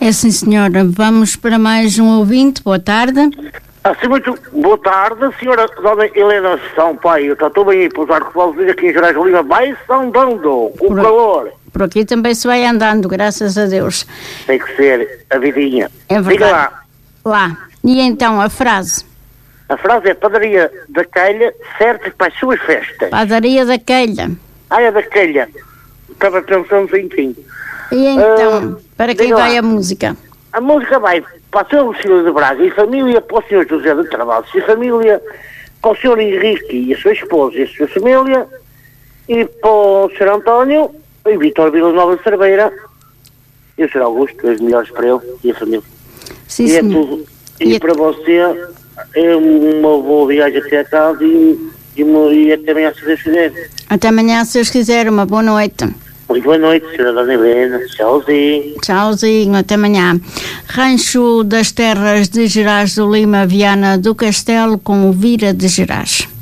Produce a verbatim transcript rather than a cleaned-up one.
É sim, senhora. Vamos para mais um ouvinte. Boa tarde. Assim, muito boa tarde, senhora Dona Helena Sampaio. Está tudo bem aí para os arcos aqui em Gerais de Oliva? Vai-se andando, com Por, calor. Por aqui também se vai andando, graças a Deus. Tem que ser a vidinha. É verdade. Diga lá. Lá. E então, a frase? A frase é padaria da Calha, certo para as suas festas. Padaria da Calha. Ah, é da Calha. Estava pensando em fim. E então, uh, para quem vai lá a música? A música vai para o senhor Lucílio de Braga e família, para o senhor José de Travassos e família, para o senhor Henrique e a sua esposa e a sua família, e para o senhor António e Vítor Vila Nova de Cerveira e o senhor Augusto, os melhores para ele e a família. Sim, e, sim. É tudo, e, e para você é uma boa viagem até a casa e, e, e até amanhã, se Deus quiser. Até amanhã, se Deus quiser. Uma boa noite. Muito boa noite, senhora Dona Helena. Tchauzinho. Tchauzinho, até amanhã. Rancho das Terras de Gerais do Lima, Viana do Castelo, com o Vira de Gerais.